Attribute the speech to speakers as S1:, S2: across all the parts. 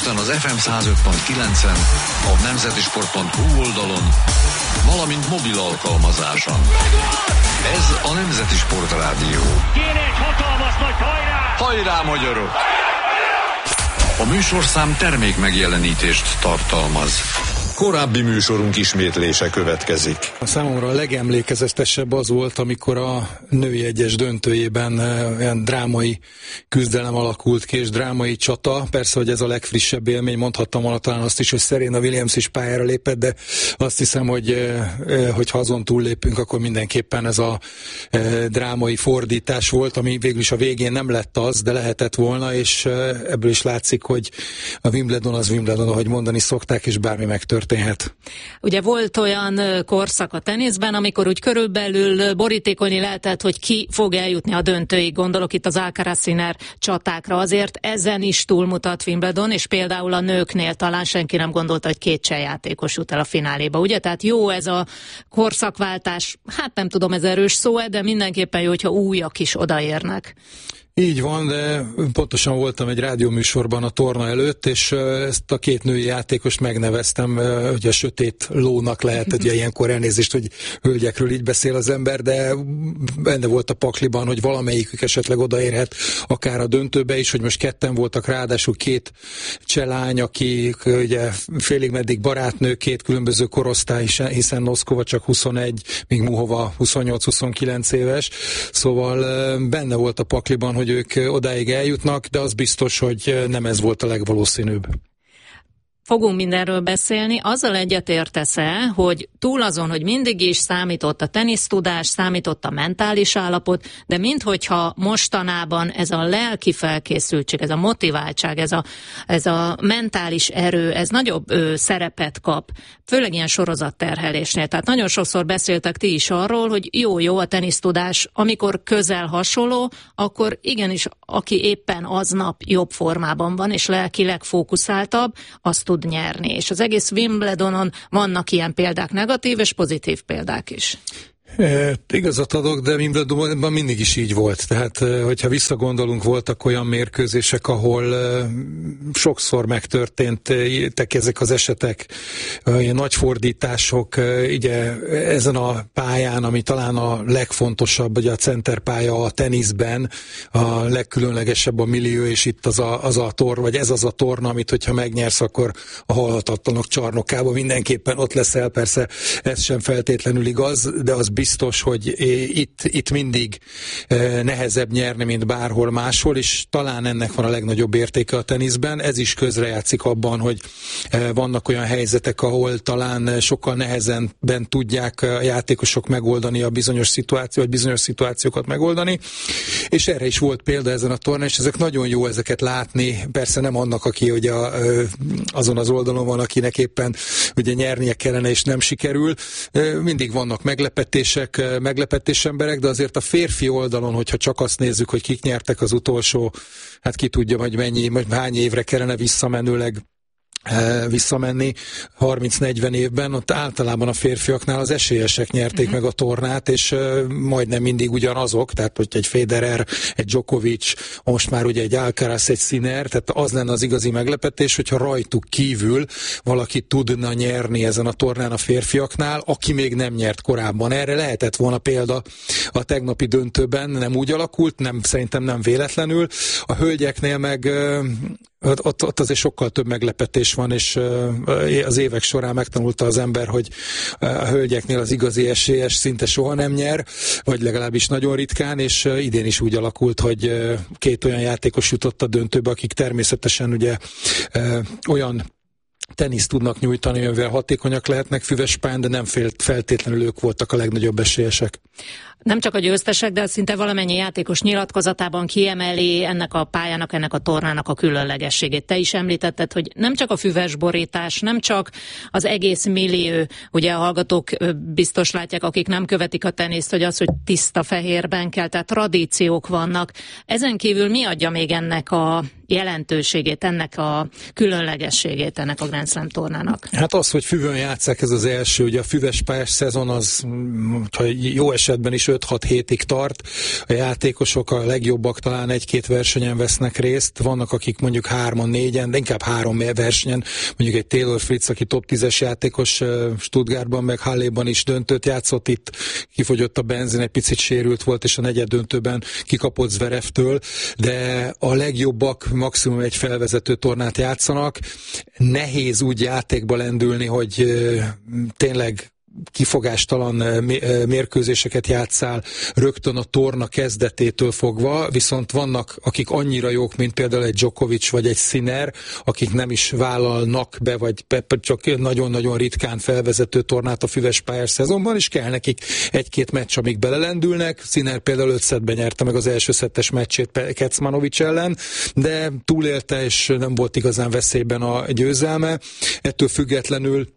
S1: Budapesten az FM 105.9-en, a nemzetisport.hu oldalon, valamint mobil alkalmazáson. Ez a Nemzeti Sport Rádió.
S2: Kéne egy hatalmas nagy hajrá!
S1: Hajrá, magyarok! A műsorszám termék megjelenítést tartalmaz. Korábbi műsorunk ismétlése következik.
S3: A számomra a legemlékezetesebb az volt, amikor a női egyes döntőjében olyan drámai küzdelem alakult ki, és drámai csata. Persze, hogy ez a legfrissebb élmény, mondhattam volna talán azt is, hogy Serena Williams is pályára lépett, de azt hiszem, hogy ha azon túllépünk, akkor mindenképpen ez a drámai fordítás volt, ami végül is a végén nem lett az, de lehetett volna, és ebből is látszik, hogy a Wimbledon az Wimbledon, ahogy mondani szokták, és bármi megtörténhet.
S4: Ugye volt olyan korszak a teniszben, amikor úgy körülbelül borítékolni lehetett, hogy ki fog eljutni a döntőig, gondolok itt az Alcaraz-Sinner csatákra. Azért ezen is túlmutat Wimbledon, és például a nőknél talán senki nem gondolta, hogy két cseh játékos jut el a fináléba, ugye? Tehát jó ez a korszakváltás, hát nem tudom, ez erős szó, de mindenképpen jó, hogyha újak is odaérnek.
S3: Így van, de pontosan voltam egy rádióműsorban a torna előtt, és ezt a két női játékost megneveztem, hogy a sötét lónak lehet, ugye ilyenkor elnézést, hogy hölgyekről így beszél az ember, de benne volt a pakliban, hogy valamelyikük esetleg odaérhet akár a döntőbe is, hogy most ketten voltak, ráadásul két cselány, akik ugye félig meddig barátnők, két különböző korosztály, hiszen Noszkova csak 21, míg Muhova 28-29 éves, szóval benne volt a pakliban, hogy ők odáig eljutnak, de az biztos, hogy nem ez volt a legvalószínűbb.
S4: Fogunk mindenről beszélni. Azzal egyetértesz-e, hogy túl azon, hogy mindig is számított a tenisztudás, számított a mentális állapot, de minthogyha mostanában ez a lelki felkészültség, ez a motiváltság, ez a mentális erő, ez nagyobb szerepet kap, főleg ilyen sorozatterhelésnél. Tehát nagyon sokszor beszéltek ti is arról, hogy jó a tenisztudás, amikor közel hasonló, akkor igenis, aki éppen aznap jobb formában van, és lelkileg fókuszáltabb, azt tud nyerni. És az egész Wimbledonon vannak ilyen példák, negatív és pozitív példák is.
S3: Igazat adok, de Wimbledonban mindig is így volt. Tehát, hogyha visszagondolunk, voltak olyan mérkőzések, ahol sokszor megtörténtek ezek az esetek, ilyen nagy fordítások, ugye ezen a pályán, ami talán a legfontosabb, ugye a centerpálya a teniszben, a legkülönlegesebb a millió, és itt az a torna, vagy ez az a torna, amit hogyha megnyersz, akkor a halhatatlanok csarnokában mindenképpen ott leszel. Persze ez sem feltétlenül igaz, de az biztos, hogy itt mindig nehezebb nyerni, mint bárhol máshol, és talán ennek van a legnagyobb értéke a teniszben. Ez is közrejátszik abban, hogy vannak olyan helyzetek, ahol talán sokkal nehezenben tudják a játékosok megoldani a bizonyos szituációkat megoldani, és erre is volt példa ezen a tornán, és ezek nagyon jó ezeket látni. Persze nem annak, aki ugye azon az oldalon van, akinek éppen ugye nyernie kellene, és nem sikerül. Mindig vannak meglepetés emberek, de azért a férfi oldalon, hogyha csak azt nézzük, hogy kik nyertek az utolsó, hát ki tudja, hogy hány évre kellene visszamenni 30-40 évben, ott általában a férfiaknál az esélyesek nyerték meg a tornát, és majdnem mindig ugyanazok, tehát hogy egy Federer, egy Djokovic, most már ugye egy Alcaraz, egy Sinner, tehát az lenne az igazi meglepetés, hogyha rajtuk kívül valaki tudna nyerni ezen a tornán a férfiaknál, aki még nem nyert korábban. Erre lehetett volna példa a tegnapi döntőben, nem úgy alakult, szerintem nem véletlenül. A hölgyeknél meg ott azért sokkal több meglepetés van, és az évek során megtanulta az ember, hogy a hölgyeknél az igazi esélyes szinte soha nem nyer, vagy legalábbis nagyon ritkán, és idén is úgy alakult, hogy két olyan játékos jutott a döntőbe, akik természetesen ugye olyan teniszt tudnak nyújtani, amivel hatékonyak lehetnek Füvespályán, de nem feltétlenül ők voltak a legnagyobb esélyesek.
S4: Nem csak a győztesek, de szinte valamennyi játékos nyilatkozatában kiemeli ennek a pályának, ennek a tornának a különlegességét. Te is említetted, hogy nem csak a füves borítás, nem csak az egész millió, ugye a hallgatók biztos látják, akik nem követik a teniszt, hogy az, hogy tiszta fehérben kell, tehát tradíciók vannak. Ezen kívül mi adja még ennek a jelentőségét, ennek a különlegességét ennek a Grand Slam tornának?
S3: Hát az, hogy füvön játsszák, ez az első, ugye a füvespályás szezon az, ha jó esetben is 5-6 hétig tart. A játékosok, a legjobbak talán 1-2 versenyen vesznek részt, vannak akik mondjuk 3-4-en, de inkább 3 versenyen, mondjuk egy Taylor Fritz, aki top 10-es játékos Stuttgartban, meg Halléban is döntőt játszott, itt kifogyott a benzin, egy picit sérült volt, és a negyed döntőben kikapott Zverevtől, de a legjobbak maximum egy felvezető tornát játszanak. Nehéz úgy játékba lendülni, hogy tényleg kifogástalan mérkőzéseket játszál rögtön a torna kezdetétől fogva, viszont vannak, akik annyira jók, mint például egy Djokovic vagy egy Sinner, akik nem is vállalnak be, vagy csak nagyon-nagyon ritkán felvezető tornát a füves pályás szezonban, és kell nekik 1-2 meccs, amíg belelendülnek. Sinner például 5 szettben nyerte meg az első szettes meccsét Kecmanovic ellen, de túlélte, és nem volt igazán veszélyben a győzelme. Ettől függetlenül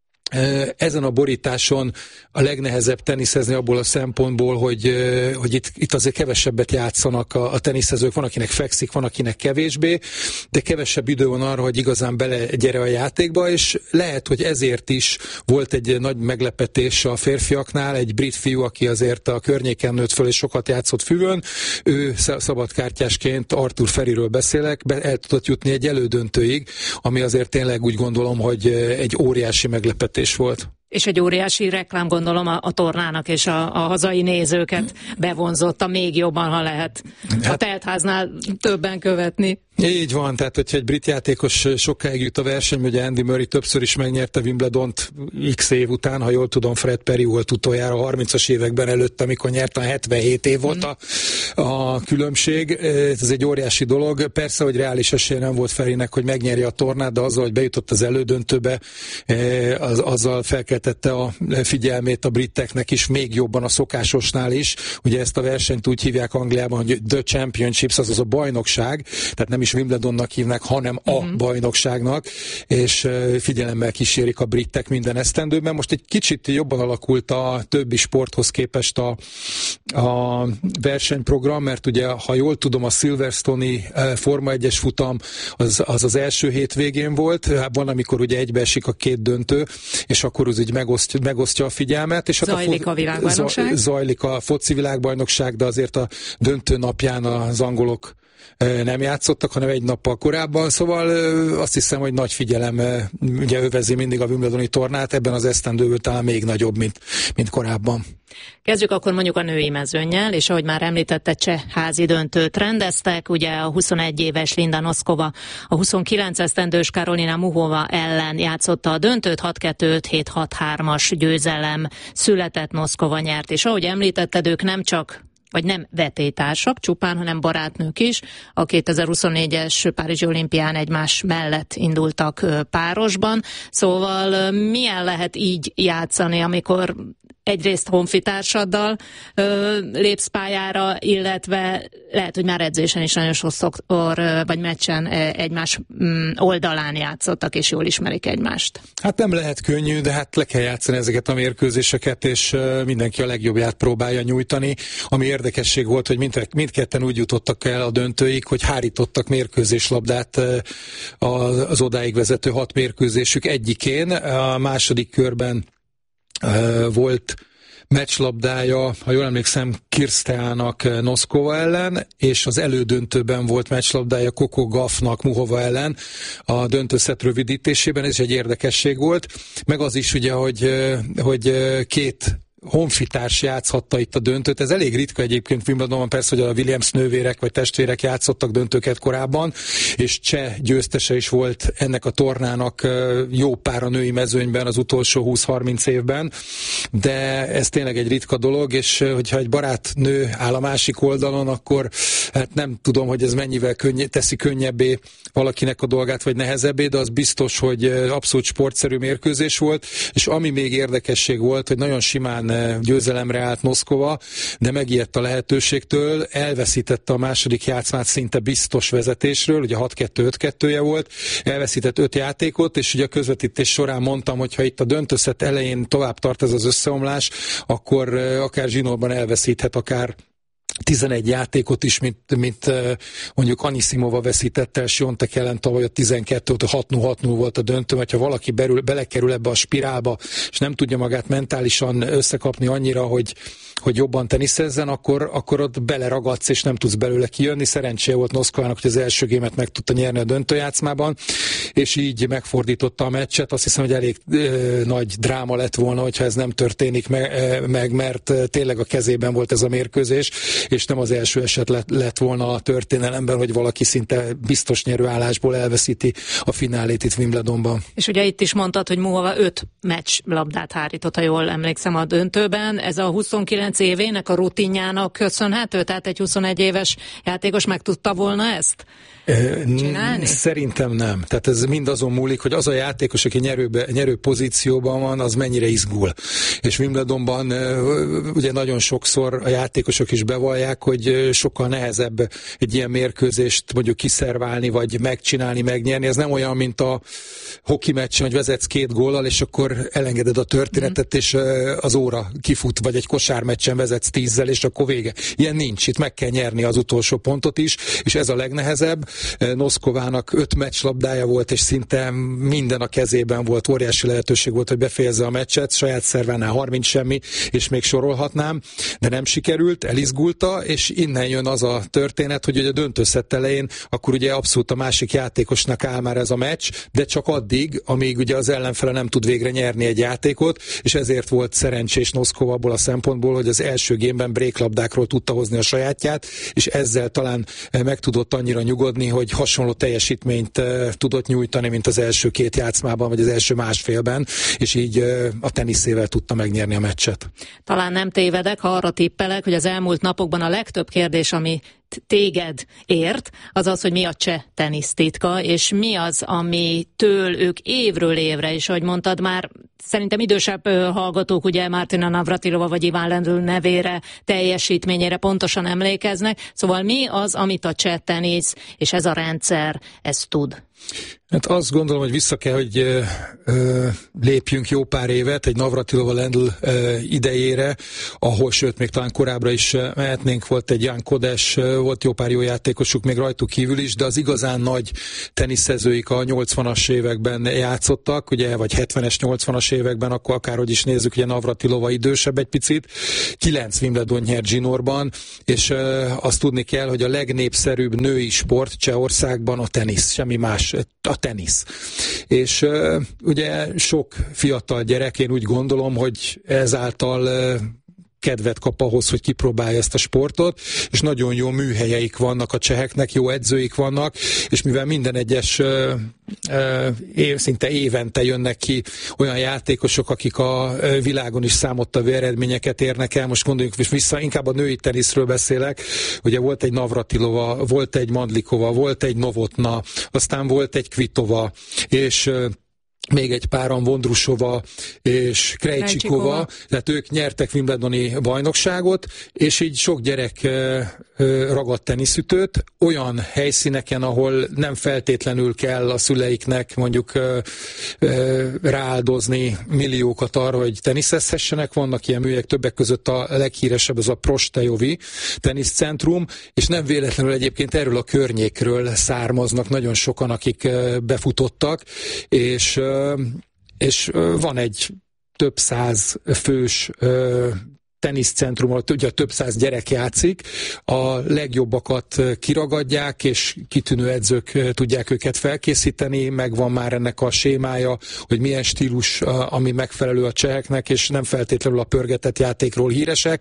S3: ezen a borításon a legnehezebb teniszezni abból a szempontból, hogy itt azért kevesebbet játszanak a teniszezők, van akinek fekszik, van akinek kevésbé, de kevesebb idő van arra, hogy igazán belegyere a játékba, és lehet, hogy ezért is volt egy nagy meglepetés a férfiaknál, egy brit fiú, aki azért a környéken nőtt föl és sokat játszott füvön, ő szabadkártyásként, Arthur Feriről beszélek, el tudott jutni egy elődöntőig, ami azért tényleg úgy gondolom, hogy egy óriási meglepetés volt.
S4: És egy óriási reklám, gondolom, a tornának és a hazai nézőket bevonzotta még jobban, ha lehet a teltháznál többen követni.
S3: Így van, tehát hogyha egy brit játékos sokáig jut a versenyben, ugye Andy Murray többször is megnyerte Wimbledont x év után, ha jól tudom, Fred Perry volt utoljára a 30-as években előtt, amikor nyerte, 77 év volt a különbség. Ez egy óriási dolog. Persze, hogy reális esélye nem volt Ferrynek, hogy megnyerje a tornát, de azzal, hogy bejutott az elődöntőbe, azzal felkeltette a figyelmét a briteknek is, még jobban a szokásosnál is. Ugye ezt a versenyt úgy hívják Angliában, hogy The Championships, azaz a bajnokság, tehát nem is Wimbledonnak hívnak, hanem a bajnokságnak, és figyelemmel kísérik a britek minden esztendőben. Most egy kicsit jobban alakult a többi sporthoz képest a versenyprogram, mert ugye, ha jól tudom, a Silverstone-i Forma 1-es futam az első hétvégén volt, van, amikor ugye egybeesik a 2 döntő, és akkor az így megosztja a figyelmet. És
S4: zajlik a világbajnokság?
S3: Zajlik a foci világbajnokság, de azért a döntő napján az angolok nem játszottak, hanem egy nappal korábban, szóval azt hiszem, hogy nagy figyelem ugye övezi mindig a Wimbledoni tornát, ebben az esztendőből talán még nagyobb, mint korábban.
S4: Kezdjük akkor mondjuk a női mezőnnyel, és ahogy már említette, cseh házi döntőt rendeztek, ugye a 21 éves Linda Noskova a 29 esztendős Karolina Muchova ellen játszotta a döntőt, 6-2-5-7-6-3-as győzelem született, Noskova nyert, és ahogy említetted, ők nem csak vagy nem vetélytársak csupán, hanem barátnők is. A 2024-es Párizsi olimpián egymás mellett indultak párosban. Szóval milyen lehet így játszani, amikor egyrészt honfitársaddal lépsz pályára, illetve lehet, hogy már edzésen is nagyon sokszor, vagy meccsen egymás oldalán játszottak, és jól ismerik egymást. Hát
S3: nem lehet könnyű, de hát le kell játszani ezeket a mérkőzéseket, és mindenki a legjobbját próbálja nyújtani. Ami érdekesség volt, hogy mindketten úgy jutottak el a döntőig, hogy hárítottak mérkőzéslabdát az odáig vezető 6 mérkőzésük egyikén. A második körben volt meccslabdája, ha jól emlékszem, Kirsteának Noskova ellen, és az elődöntőben volt meccslabdája Coco Gauffnak Muchova ellen a döntőszett rövidítésében, ez egy érdekesség volt. Meg az is ugye, hogy 2 honfitárs játszhatta itt a döntőt. Ez elég ritka egyébként Wimbledonban, persze, hogy a Williams nővérek vagy testvérek játszottak döntőket korábban, és cseh győztese is volt ennek a tornának jó pár a női mezőnyben az utolsó 20-30 évben, de ez tényleg egy ritka dolog, és hogyha egy barátnő áll a másik oldalon, akkor hát nem tudom, hogy ez mennyivel teszi könnyebbé valakinek a dolgát, vagy nehezebbé, de az biztos, hogy abszolút sportszerű mérkőzés volt, és ami még érdekesség volt, hogy nagyon simán győzelemre állt Noskova, de megijedt a lehetőségtől, elveszítette a második játszmát szinte biztos vezetésről, ugye 6-2-5-2-je volt, elveszített 5 játékot, és ugye a közvetítés során mondtam, hogy ha itt a döntőszett elején tovább tart ez az összeomlás, akkor akár zsinórban elveszíthet akár 11 játékot is, mint mondjuk Anisimova veszítette el Siontek ellen tavaly a 6-0 volt a döntő, hogyha valaki belekerül ebbe a spirálba, és nem tudja magát mentálisan összekapni annyira, hogy jobban teniszezzen, akkor ott beleragadsz, és nem tudsz belőle kijönni. Szerencséje volt Noszkovának, hogy az első gémet meg tudta nyerni a döntőjátszmában, és így megfordította a meccset. Azt hiszem, hogy elég nagy dráma lett volna, hogyha ez nem történik meg, mert tényleg a kezében volt ez a mérkőzés, és nem az első eset lett volna a történelemben, hogy valaki szinte biztos nyerőállásból elveszíti a finálét itt Wimbledonban. És
S4: ugye itt is mondtad, hogy Muhova 5 meccs labdát hárított, ha jól emlékszem, a döntőben. Ez a 29 évének a rutinjának köszönhető? Tehát egy 21 éves játékos meg tudta volna ezt csinálni?
S3: Szerintem nem. Tehát ez mind azon múlik, hogy az a játékos, aki nyerő pozícióban van, az mennyire izgul. És Wimbledonban ugye nagyon sokszor a játékosok is bevallják, hogy sokkal nehezebb egy ilyen mérkőzést mondjuk kiszerválni, vagy megcsinálni, megnyerni. Ez nem olyan, mint a hoki meccsen, hogy vezetsz 2 góllal, és akkor elengeded a történetet, és az óra kifut, vagy egy kosármeccsen vezetsz 10-zel, és akkor vége. Ilyen nincs. Itt meg kell nyerni az utolsó pontot is, és ez a legnehezebb. Noszkovának 5 meccslabdája volt, és szinte minden a kezében volt, óriási lehetőség volt, hogy befejezze a meccset, saját szervánál 30 semmi, és még sorolhatnám, de nem sikerült, elizgulta, és innen jön az a történet, hogy a döntőszett elején akkor ugye abszolút a másik játékosnak áll már ez a meccs, de csak addig, amíg ugye az ellenfele nem tud végre nyerni egy játékot, és ezért volt szerencsés Noszkova abból a szempontból, hogy az első gémben bréklabdákról tudta hozni a sajátját, és ezzel talán meg tudott annyira nyugodni, hogy hasonló teljesítményt tudott nyújtani, mint az első 2 játszmában, vagy az első másfélben, és így a teniszével tudta megnyerni a meccset.
S4: Talán nem tévedek, ha arra tippelek, hogy az elmúlt napokban a legtöbb kérdés, ami téged ért, az az, hogy mi a cseh tenisz titka, és mi az, amitől ők évről évre, és ahogy mondtad már, szerintem idősebb hallgatók, ugye Martina Navratilova vagy Ivan Lendl nevére, teljesítményére pontosan emlékeznek, szóval mi az, amit a cseh tenisz és ez a rendszer, ez tud?
S3: Hát azt gondolom, hogy vissza kell, hogy lépjünk jó pár évet egy Navratilova Lendl idejére, ahol, sőt, még talán korábbra is mehetnénk, volt egy Jan Kodes, volt jó pár jó játékosuk még rajtuk kívül is, de az igazán nagy teniszezőik a 80-as években játszottak, ugye, vagy 70-es, 80-as években, akkor akárhogy is nézzük, ugye Navratilova idősebb egy picit, 9 Wimbledon nyert zsinórban, és azt tudni kell, hogy a legnépszerűbb női sport Csehországban a tenisz, semmi más, a tenisz. És ugye sok fiatal gyerek, én úgy gondolom, hogy ezáltal kedvet kap ahhoz, hogy kipróbálja ezt a sportot, és nagyon jó műhelyeik vannak a cseheknek, jó edzőik vannak, és mivel minden egyes szinte évente jönnek ki olyan játékosok, akik a világon is számottevő eredményeket érnek el, most gondoljunk vissza, inkább a női teniszről beszélek, ugye volt egy Navratilova, volt egy Mandlikova, volt egy Novotna, aztán volt egy Kvitova, és még egy páran, Vondrusova és Krejcsikova, tehát ők nyertek Wimbledoni bajnokságot, és így sok gyerek ragadt teniszütőt olyan helyszíneken, ahol nem feltétlenül kell a szüleiknek mondjuk rááldozni milliókat arra, hogy teniszezhessenek. Vannak ilyen műhelyek, többek között a leghíresebb az a Prostejovi teniszcentrum, és nem véletlenül egyébként erről a környékről származnak nagyon sokan, akik befutottak, és van egy több száz fős teniszcentrum, ahol ugye több száz gyerek játszik, a legjobbakat kiragadják, és kitűnő edzők tudják őket felkészíteni, megvan már ennek a sémája, hogy milyen stílus, ami megfelelő a cseheknek, és nem feltétlenül a pörgetett játékról híresek,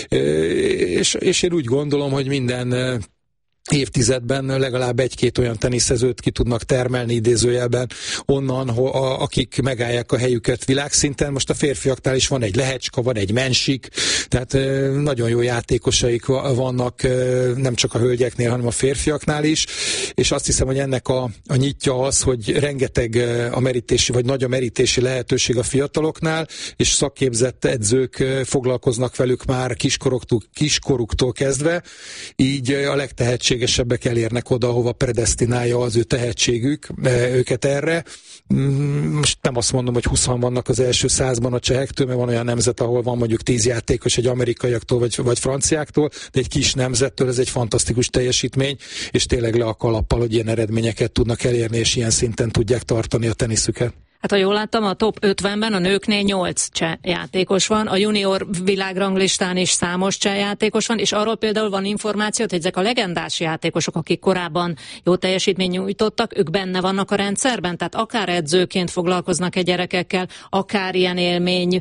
S3: és én úgy gondolom, hogy minden évtizedben legalább 1-2 olyan teniszezőt ki tudnak termelni idézőjelben onnan, akik megállják a helyüket világszinten. Most a férfiaknál is van egy Lehecska, van egy Mensik, tehát nagyon jó játékosaik vannak nem csak a hölgyeknél, hanem a férfiaknál is, és azt hiszem, hogy ennek a nyitja az, hogy rengeteg a merítési, vagy nagy a merítési lehetőség a fiataloknál, és szakképzett edzők foglalkoznak velük már kiskoruktól kezdve, így a legtehetségesebb tehetségesebbek elérnek oda, ahova predesztinálja az ő tehetségük őket erre. Most nem azt mondom, hogy 20-an vannak az első 100-ban a csehektől, mert van olyan nemzet, ahol van mondjuk 10 játékos egy amerikaiaktól vagy franciáktól, de egy kis nemzettől ez egy fantasztikus teljesítmény, és tényleg le a kalappal, hogy ilyen eredményeket tudnak elérni, és ilyen szinten tudják tartani a teniszüket.
S4: Hát ha jól láttam, a top 50-ben a nőknél 8 cseh játékos van, a junior világranglistán is számos cseh játékos van, és arról például van információ, hogy ezek a legendás játékosok, akik korábban jó teljesítményt nyújtottak, ők benne vannak a rendszerben, tehát akár edzőként foglalkoznak egy gyerekekkel, akár ilyen élmény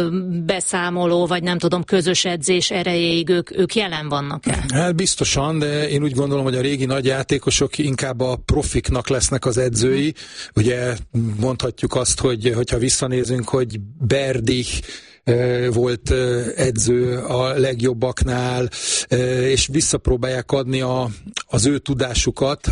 S4: beszámoló, vagy nem tudom, közös edzés erejéig ők jelen vannak-e? Hát
S3: biztosan, de én úgy gondolom, hogy a régi nagy játékosok inkább a profiknak lesznek az edzői. Ugye mondhatjuk azt, hogyha visszanézünk, hogy Berdych volt edző a legjobbaknál, és visszapróbálják adni az ő tudásukat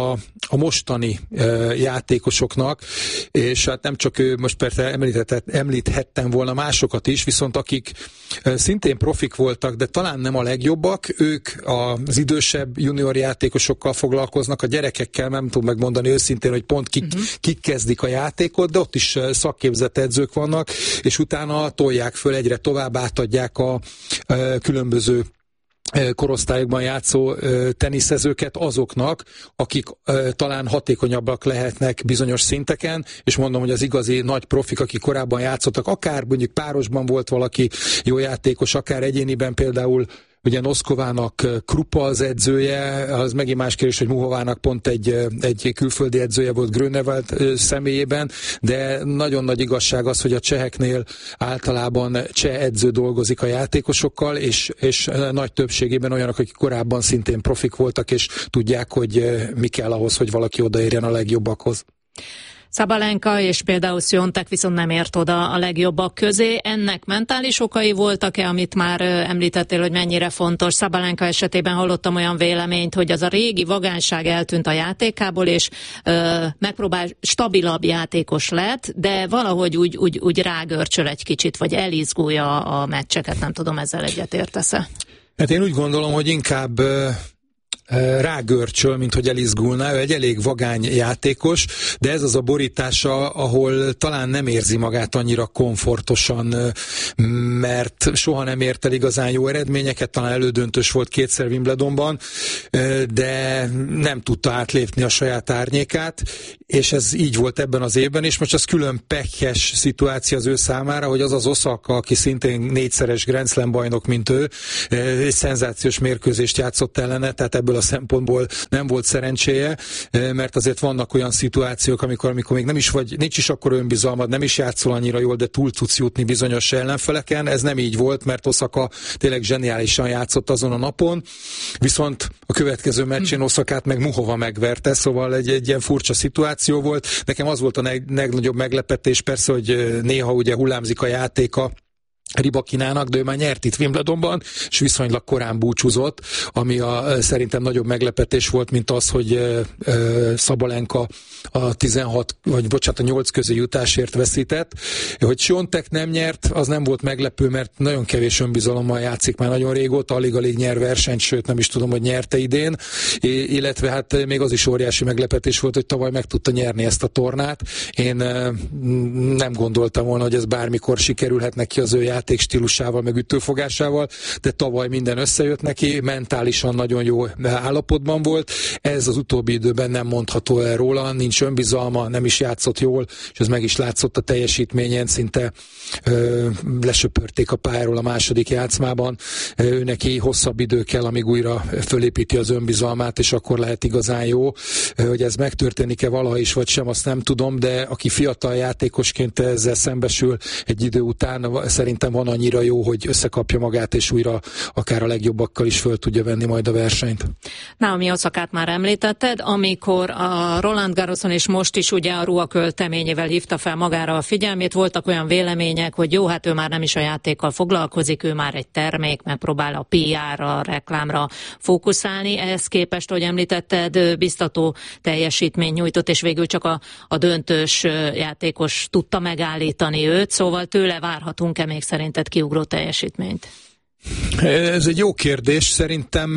S3: a mostani játékosoknak, és hát nem csak ő, most persze említhettem volna másokat is, viszont akik szintén profik voltak, de talán nem a legjobbak, ők az idősebb junior játékosokkal foglalkoznak, a gyerekekkel nem tudom megmondani őszintén, hogy pont kik kezdik a játékot, de ott is szakképzett edzők vannak, és utána tolják föl, egyre tovább átadják a különböző korosztályokban játszó teniszezőket azoknak, akik talán hatékonyabbak lehetnek bizonyos szinteken, és mondom, hogy az igazi nagy profik, akik korábban játszottak, akár mondjuk párosban volt valaki jó játékos, akár egyéniben, például ugye Noszkovának Krupa az edzője, az megint más kérdés, hogy Muhovának pont egy külföldi edzője volt Grönewald személyében, de nagyon nagy igazság az, hogy a cseheknél általában cseh edző dolgozik a játékosokkal, és nagy többségében olyanok, akik korábban szintén profik voltak, és tudják, hogy mi kell ahhoz, hogy valaki odaérjen a legjobbakhoz.
S4: Szabalenka és például Świątek viszont nem ért oda a legjobbak közé. Ennek mentális okai voltak-e, amit már említettél, hogy mennyire fontos? Szabalenka esetében hallottam olyan véleményt, hogy az a régi vagányság eltűnt a játékából, és megpróbál stabilabb játékos lett, de valahogy úgy rágörcsöl egy kicsit, vagy elizgulja a meccseket. Nem tudom, ezzel egyetértesz-e?
S3: Hát én úgy gondolom, hogy inkább rágörcsöl, mint hogy elizgulna. Ő egy elég vagány játékos, de ez az a borítása, ahol talán nem érzi magát annyira komfortosan, mert soha nem ért el igazán jó eredményeket, talán elődöntős volt 2-szer Wimbledonban, de nem tudta átlépni a saját árnyékát, és ez így volt ebben az évben, és most az külön pekhes szituáció az ő számára, hogy az Osaka, aki szintén 4-szeres Grand Slam bajnok, mint ő, egy szenzációs mérkőzést játszott ellene, tehát ebből a szempontból nem volt szerencséje, mert azért vannak olyan szituációk, amikor még nincs is akkor önbizalmad, nem is játszol annyira jól, de túl tudsz jutni bizonyos ellenfeleken. Ez nem így volt, mert Osaka tényleg zseniálisan játszott azon a napon, viszont a következő meccsén Osakát meg Muhova megverte, szóval egy ilyen furcsa szituáció volt. Nekem az volt a legnagyobb meglepetés, persze, hogy néha ugye hullámzik a játéka Ribakinának, de ő már nyert itt Wimbledonban, és viszonylag korán búcsúzott, ami szerintem nagyobb meglepetés volt, mint az, hogy Szabalenka a 8 közé jutásért veszített. Hogy Świątek nem nyert, az nem volt meglepő, mert nagyon kevés önbizalommal játszik már nagyon régóta, alig nyer versenyt, sőt nem is tudom, hogy nyerte idén, illetve hát még az is óriási meglepetés volt, hogy tavaly meg tudta nyerni ezt a tornát. Én nem gondoltam volna, hogy ez bármikor sikerülhet neki az ő játékstílusával, meg ütőfogásával, de tavaly minden összejött neki, mentálisan nagyon jó állapotban volt. Ez az utóbbi időben nem mondható el róla, nincs önbizalma, nem is játszott jól, és ez meg is látszott a teljesítményen, szinte lesöpörték a pályáról a második játszmában. Ő neki hosszabb idő kell, amíg újra fölépíti az önbizalmát, és akkor lehet igazán jó. Hogy ez megtörténik-e valaha is, vagy sem, azt nem tudom, de aki fiatal játékosként ezzel szembesül egy idő után, szerintem van annyira jó, hogy összekapja magát, és újra akár a legjobbakkal is föl tudja venni majd a versenyt.
S4: Naomi Osakát már említetted, amikor a Roland Garroson és most is ugye a Rua költeményével hívta fel magára a figyelmét, voltak olyan vélemények, hogy jó, hát ő már nem is a játékkal foglalkozik, ő már egy termék, megpróbál a PR-ra, a reklámra fókuszálni. Ehhez képest, ahogy említetted, biztató teljesítményt nyújtott, és végül csak a döntős játékos tudta megállítani őt, szóval tőle várhatunk-e még szerinted kiugró teljesítményt?
S3: Ez egy jó kérdés. Szerintem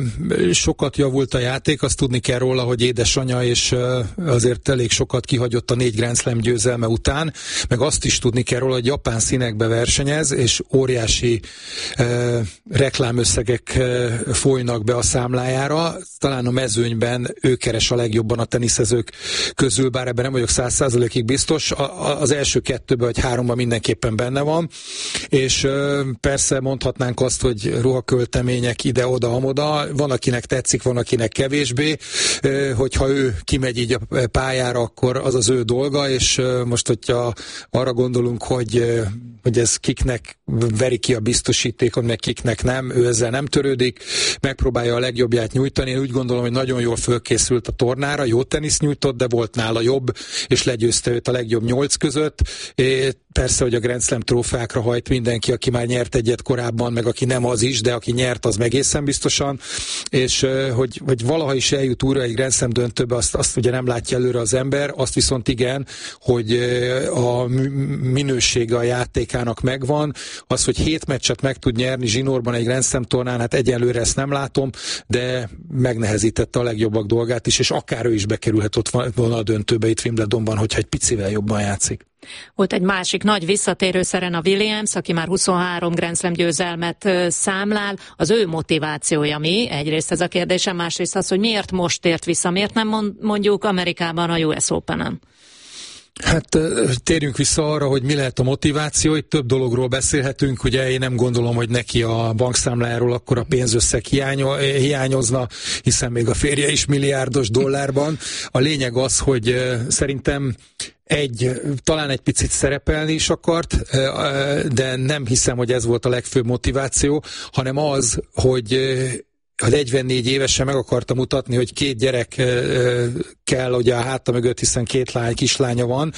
S3: sokat javult a játék, azt tudni kell róla, hogy édesanyja és azért elég sokat kihagyott a 4 Grand Slam győzelme után, meg azt is tudni kell róla, hogy japán színekbe versenyez, és óriási reklámösszegek folynak be a számlájára. Talán a mezőnyben ő keres a legjobban a teniszezők közül, bár ebben nem vagyok 100%-ig biztos. Az első 2-ben vagy 3-ban mindenképpen benne van, és persze mondhatnánk azt, hogy ruhaköltemények ide-oda-amoda, van akinek tetszik, van akinek kevésbé, hogyha ő kimegy így a pályára, akkor az az ő dolga, és most, hogyha arra gondolunk, hogy ez kiknek veri ki a biztosítékon, meg kiknek nem, ő ezzel nem törődik, megpróbálja a legjobbját nyújtani. Én úgy gondolom, hogy nagyon jól fölkészült a tornára, jó tenisz nyújtott, de volt nála jobb, és legyőzte őt a legjobb 8 között. Persze, hogy a Grand Slam trófeákra hajt mindenki, aki már nyert egyet korábban, meg aki nem az is, de aki nyert, az egészen biztosan, és hogy valaha is eljut újra egy Grand Slam döntőbe, azt ugye nem látja előre az ember, azt viszont igen, hogy a minősége a játékának megvan, az, hogy 7 meccset meg tud nyerni zsinórban egy Grand Slam tornán, hát egyelőre ezt nem látom, de megnehezítette a legjobbak dolgát is, és akár ő is bekerülhet ott volna a döntőbe itt Wimbledonban, hogyha egy picivel jobban játszik.
S4: Volt egy másik nagy visszatérő, Serena Williams, aki már 23 Grand Slam győzelmet számlál. Az ő motivációja mi? Egyrészt ez a kérdésem, másrészt az, hogy miért most tért vissza, miért nem mondjuk Amerikában a US Open-en?
S3: Hát térjünk vissza arra, hogy mi lehet a motiváció. Itt több dologról beszélhetünk. Ugye én nem gondolom, hogy neki a bankszámlájáról akkor a pénzösszeg hiányozna, hiszen még a férje is milliárdos dollárban. A lényeg az, hogy szerintem talán egy picit szerepelni is akart, de nem hiszem, hogy ez volt a legfőbb motiváció, hanem az, hogy 44 évesen meg akarta mutatni, hogy 2 gyerek kell ugye a háta mögött, hiszen 2 kislánya van.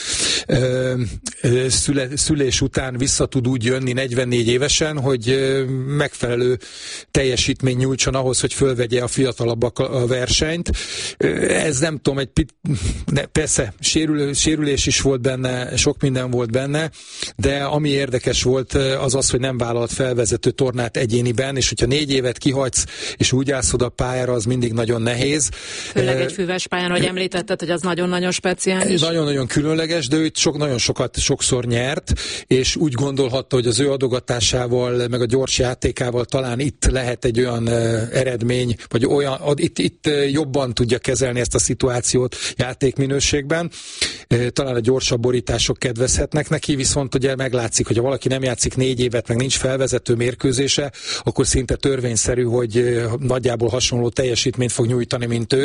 S3: Szülés után vissza tud úgy jönni 44 évesen, hogy megfelelő teljesítmény nyújtson ahhoz, hogy fölvegye a fiatalabbak a versenyt. Ez nem tudom, persze sérülés is volt benne, sok minden volt benne, de ami érdekes volt, az az, hogy nem vállalt felvezető tornát egyéniben, és hogyha 4 évet kihagysz, és úgy állsz oda a pályára, az mindig nagyon nehéz.
S4: Főleg egy füves pályán, hogy említetted, hogy az nagyon-nagyon speciális.
S3: Nagyon-nagyon különleges, de ő nagyon sokszor nyert, és úgy gondolhatta, hogy az ő adogatásával, meg a gyors játékával talán itt lehet egy olyan eredmény, vagy olyan, itt jobban tudja kezelni ezt a szituációt játékminőségben. Talán a gyorsabb borítások kedvezhetnek neki, viszont ugye meglátszik, hogy ha valaki nem játszik 4 évet, meg nincs felvezető mérkőzése, akkor szinte törvényszerű, hogy nagyjából hasonló teljesítményt fog nyújtani, mint ő.